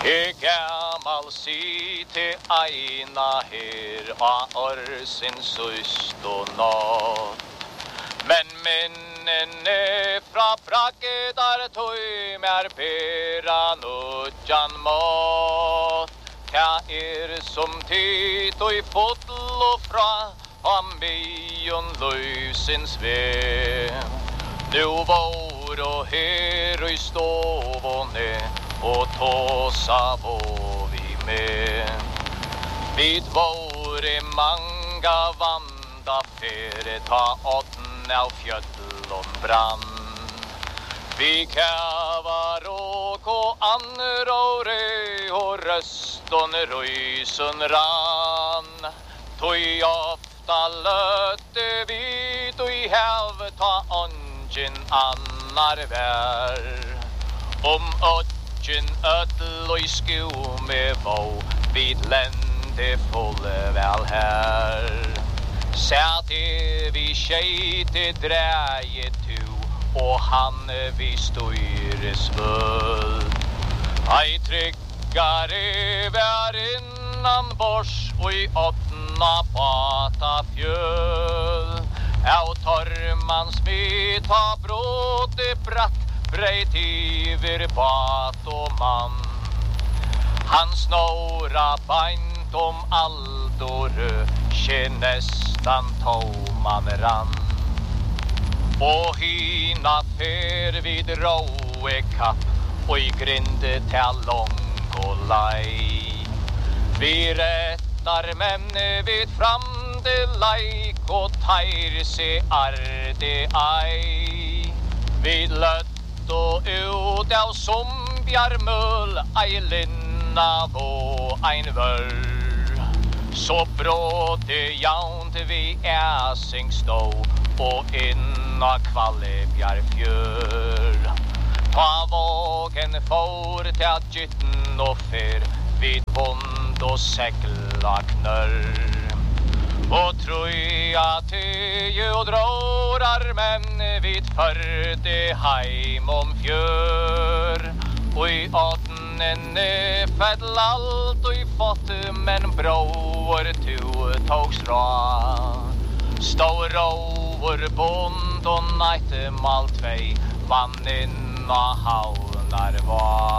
Gammal si til eina her av sin sust og natt. Men minnene fra brakedar tøy mer bera nudjan mat. Ta som tid og fotl og fra av mion løysins ve. Nu vår og her og stovåne og tåsa vår vi med. Vid våre manga vanda fere ta åtten av fjöttel og brann. Vi kava råk og anråre og röston røysen rann. Tøy ofta løtte vi tøy hev ta ongen annar vær. Ötjen ödel og sku med vå vid lende fulle vel her. Sætte vi skjete dreie tu og han vi styres völd. Ei tryggare vær innan bors og i åttna bata fjöl. Au tormans vi ta bråte bratt breit iver bat og mann. Han snåra beint aldore skje nestan tåman rann. Og hina fer vid råe kapp og i grinde til lång og lei. Vi rettar menne vid framde leik og teir se arde ei. Vid løtt og ut av sombjarmøl ei linna og ein vøll. Så bråte jaunt vi æsing stå og inna kvallebjar fjør. Ta vågen for til gytten og fyr vid vond og segla knørr. Og trøya til og drårar menn vid førde heim om fjør. Og i åttene fedl alt og i fått men brår to togs ra. Stå råver bond og neitte mal tvei vann inna havnar var.